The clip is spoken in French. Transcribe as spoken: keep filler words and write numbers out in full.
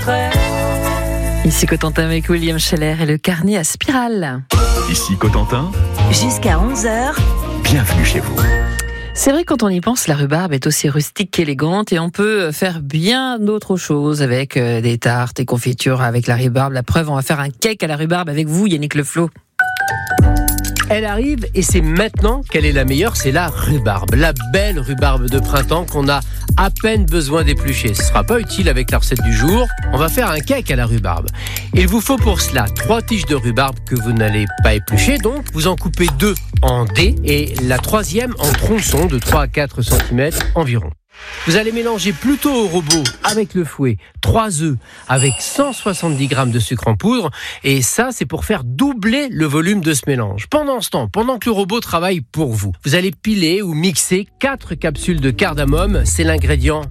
serait. Ici Cotentin avec William Scheller et le carnet à spirale. Ici Cotentin, Jusqu'à onze heures. bienvenue chez vous. C'est vrai, quand on y pense, la rhubarbe est aussi rustique qu'élégante et on peut faire bien d'autres choses avec des tartes et confitures avec la rhubarbe. La preuve, on va faire un cake à la rhubarbe avec vous, Yannick Le Flot. Elle arrive et c'est maintenant qu'elle est la meilleure, c'est la rhubarbe. La belle rhubarbe de printemps qu'on a à peine besoin d'éplucher. Ce sera pas utile avec la recette du jour. On va faire un cake à la rhubarbe. Il vous faut pour cela trois tiges de rhubarbe que vous n'allez pas éplucher. Donc, vous en coupez deux en dés et la troisième en tronçons de trois à quatre centimètres environ. Vous allez mélanger plutôt au robot avec le fouet trois œufs avec cent soixante-dix grammes de sucre en poudre et ça c'est pour faire doubler le volume de ce mélange. Pendant ce temps, pendant que le robot travaille pour vous, vous allez piler ou mixer quatre capsules de cardamome, c'est l'ingrédient